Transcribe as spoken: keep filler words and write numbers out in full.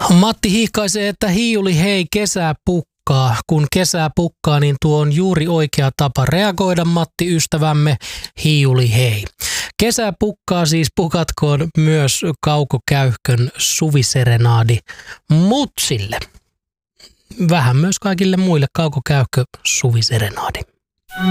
Matti hihkaisee, että hiiuli hei, kesä pukkaa. Kun kesä pukkaa, niin tuo on juuri oikea tapa reagoida, Matti ystävämme, hiiuli hei. Kesä pukkaa siis, pukatkoon myös Kauko Käyhkön suviserenaadi Mutsille. Vähän myös kaikille muille Kauko Käyhkö suviserenaadi.